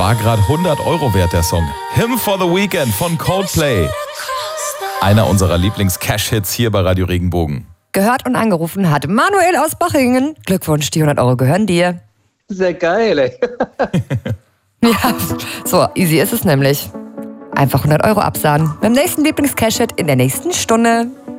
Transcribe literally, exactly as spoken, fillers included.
war gerade hundert Euro wert, der Song. Hymn for the Weekend von Coldplay. Einer unserer Lieblings-Cash-Hits hier bei Radio Regenbogen. Gehört und angerufen hat Manuel aus Bachingen. Glückwunsch, die hundert Euro gehören dir. Sehr geil, ey. Ja, so easy ist es nämlich. Einfach hundert Euro absahen. Beim nächsten Lieblings-Cash-Hit in der nächsten Stunde.